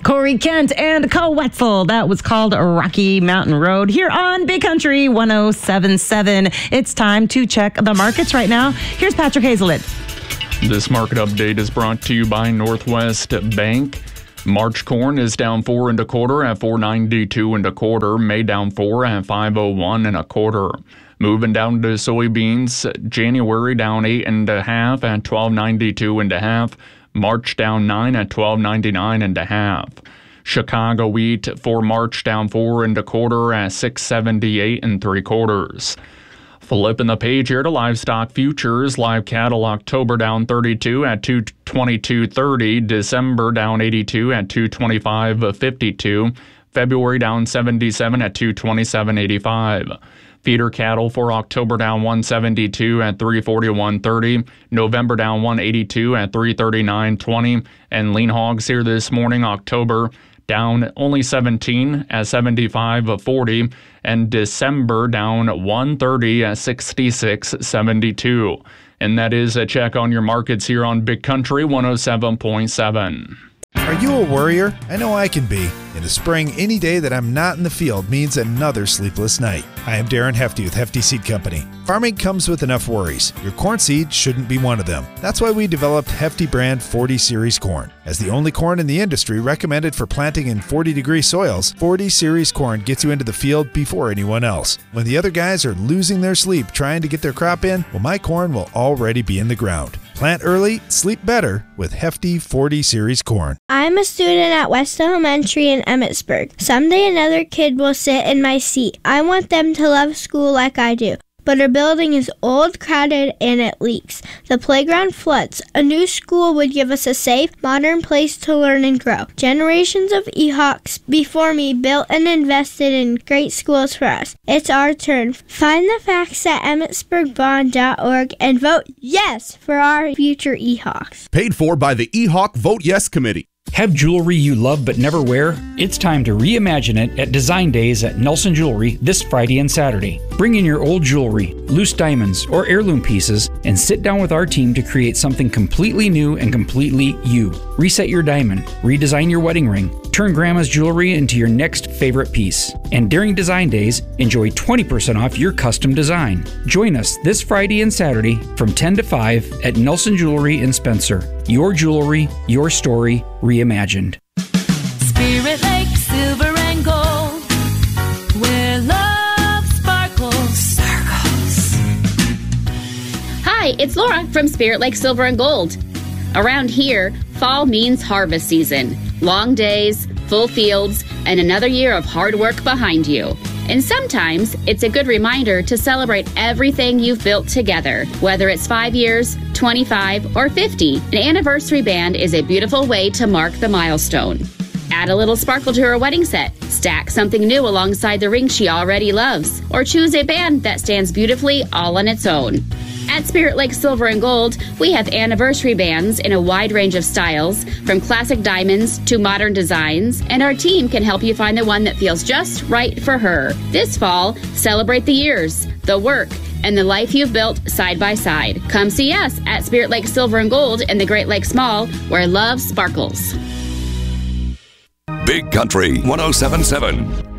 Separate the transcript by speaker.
Speaker 1: Corey Kent and Cole Wetzel. That was called Rocky Mountain Road here on Big Country 107.7. It's time to check the markets right now. Here's Patrick Hazelett.
Speaker 2: This market update is brought to you by Northwest Bank. March corn is down 4 1/4 at $4.92 1/4. May down 4 at $5.01 1/4. Moving down to soybeans, January down 8 1/2 at $12.92 1/2. March down 9 at $12.99 1/2. Chicago wheat for March down 4 1/4 at $6.78 3/4. Flipping the page here to livestock futures. Live cattle October down 32 at $222.30. December down 82 at $225.52. February down 77 at $227.85. Feeder cattle for October down 172 at $341.30. November down 182 at $339.20. And lean hogs here this morning, October down only 17 at $75.40. And December down 130 at $66.72. And that is a check on your markets here on Big Country 107.7.
Speaker 3: Are you a worrier? I know I can be. In the spring, any day that I'm not in the field means another sleepless night. I am Darren Hefty with Hefty Seed Company. Farming comes with enough worries. Your corn seed shouldn't be one of them. That's why we developed Hefty brand 40 Series corn. As the only corn in the industry recommended for planting in 40-degree soils, 40 Series corn gets you into the field before anyone else. When the other guys are losing their sleep trying to get their crop in, well, my corn will already be in the ground. Plant early, sleep better with Hefty 40 Series corn.
Speaker 4: I'm a student at West Elementary in Emmitsburg. Someday another kid will sit in my seat. I want them to love school like I do. But our building is old, crowded, and it leaks. The playground floods. A new school would give us a safe, modern place to learn and grow. Generations of Ehawks before me built and invested in great schools for us. It's our turn. Find the facts at emmitsburgbond.org and vote yes for our future Ehawks.
Speaker 5: Paid for by the Ehawk Vote Yes Committee.
Speaker 6: Have jewelry you love but never wear? It's time to reimagine it at Design Days at Nelson Jewelry this Friday and Saturday. Bring in your old jewelry, loose diamonds, or heirloom pieces and sit down with our team to create something completely new and completely you. Reset your diamond, redesign your wedding ring, turn grandma's jewelry into your next favorite piece. And during Design Days, enjoy 20% off your custom design. Join us this Friday and Saturday from 10 to 5 at Nelson Jewelry in Spencer. Your jewelry, your story, reimagined.
Speaker 7: Spirit Lake Silver and Gold, where love sparkles.
Speaker 8: Hi, it's Laura from Spirit Lake Silver and Gold. Around here, fall means harvest season. Long days, full fields, and another year of hard work behind you. And sometimes it's a good reminder to celebrate everything you've built together. Whether it's 5 years, 25, or 50, an anniversary band is a beautiful way to mark the milestone. Add a little sparkle to her wedding set, stack something new alongside the ring she already loves, or choose a band that stands beautifully all on its own. At Spirit Lake Silver and Gold, we have anniversary bands in a wide range of styles, from classic diamonds to modern designs, and our team can help you find the one that feels just right for her. This fall, celebrate the years, the work, and the life you've built side by side. Come see us at Spirit Lake Silver and Gold in the Great Lakes Mall, where love sparkles.
Speaker 9: Big Country 107.7.